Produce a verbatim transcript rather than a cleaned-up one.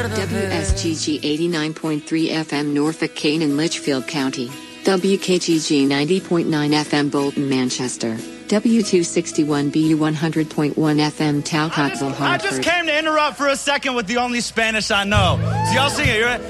W S G G eighty-nine point three F M Norfolk, Kane and Litchfield County. W K G G ninety point nine F M Bolton, Manchester. W two sixty-one B U one hundred point one F M Talcottville, Hartford. I just came to interrupt for a second with the only Spanish I know. So y'all sing it. You ready?